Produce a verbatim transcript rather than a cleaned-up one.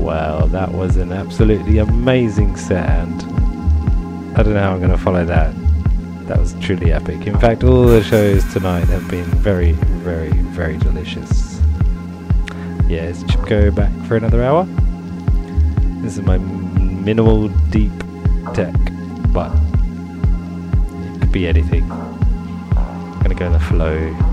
Well, that was an absolutely amazing set, and I don't know how I'm going to follow that. That was truly epic. In fact, all the shows tonight have been very, very, very delicious. Yeah, let's go back for another hour. This is my minimal deep tech, but it could be anything. I'm going to go in the flow.